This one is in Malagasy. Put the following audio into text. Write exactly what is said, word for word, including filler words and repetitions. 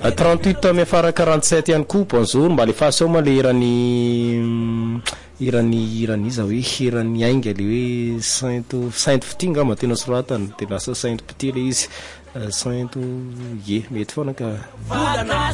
trente-huit ame fara quarante-sept ihany koa bonjour mba le fasoma le irany irany irany iza hoe irany ainga le hoe sainte sainte fitinga ma tena soratany de lasa sainte petit le izy sainte ye mety foana ka